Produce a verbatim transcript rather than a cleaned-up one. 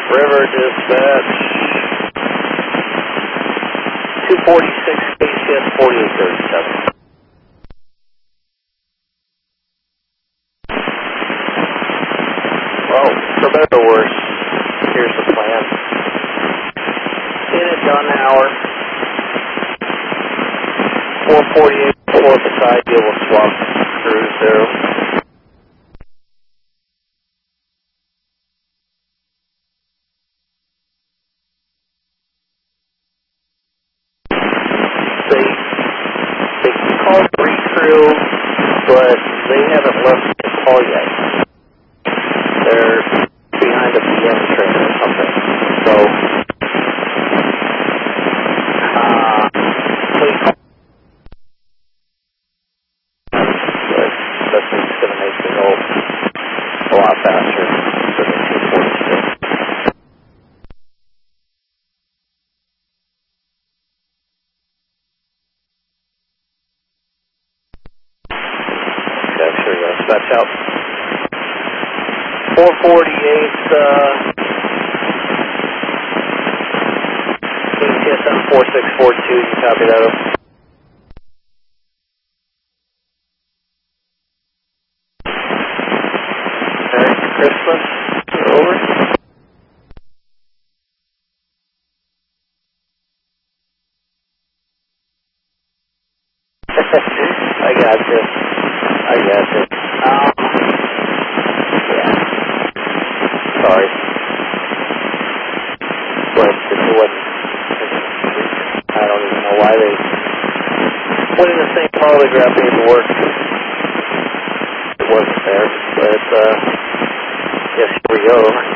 River dispatch. two forty-six, K C S forty-eight thirty-seven. Well, for better or worse, here's the plan. In at John Hour. four forty-eight, four beside you, we'll swap crews there. They, they called re-crew, but they haven't left the call yet. They're behind a P M train or something. So, uh, they called. But that's going to make the go a lot faster than the two forty-six. Okay, sure, yeah. Dispatch out. four forty-eight, uh, K C S M four six four two, you copy that up? Merry Christmas, over. I got you. I got you. Um, yeah. Sorry. But it wasn't, I don't even know why they put in the same polygraph paperwork. It wasn't there, but, uh, yes, here we go.